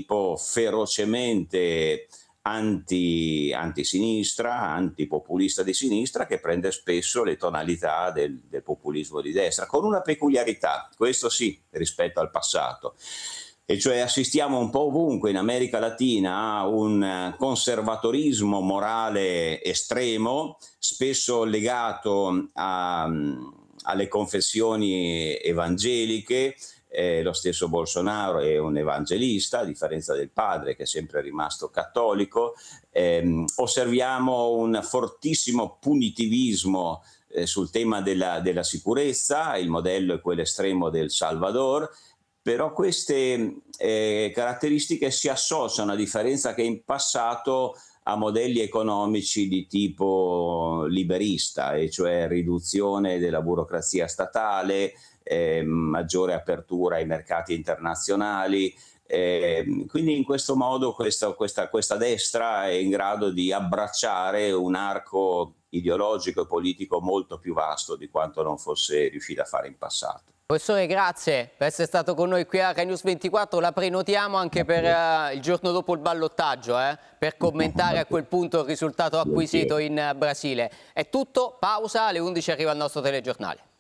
tipo ferocemente antisinistra, antipopulista di sinistra, che prende spesso le tonalità del populismo di destra, con una peculiarità, questo sì, rispetto al passato. E cioè assistiamo un po' ovunque in America Latina a un conservatorismo morale estremo, spesso legato alle confessioni evangeliche. Lo stesso Bolsonaro è un evangelista, a differenza del padre che è sempre rimasto cattolico. Osserviamo un fortissimo punitivismo sul tema della sicurezza, il modello è quello estremo del Salvador, però queste caratteristiche si associano, a differenza che in passato, a modelli economici di tipo liberista, e cioè riduzione della burocrazia statale, maggiore apertura ai mercati internazionali. Quindi in questo modo questa destra è in grado di abbracciare un arco ideologico e politico molto più vasto di quanto non fosse riuscita a fare in passato. Professore, grazie per essere stato con noi qui a Rai News 24. La prenotiamo anche per il giorno dopo il ballottaggio, per commentare a quel punto il risultato acquisito in Brasile. È tutto, pausa, alle 11 arriva il nostro telegiornale.